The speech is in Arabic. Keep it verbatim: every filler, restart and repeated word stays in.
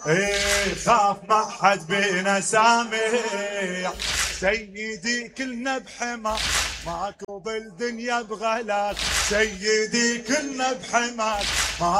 ايه خاف ما حد بينا سامع، سيدي كلنا بحماك، ماكو بالدنيا بغلاك، سيدي كلنا بحماك.